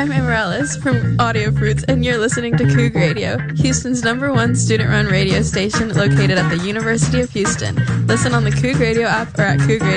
I'm Amaryllis from Audio Fruits, and you're listening to Coug Radio, Houston's #1 student-run radio station located at the University of Houston. Listen on the Coug Radio app or at cougradio.org.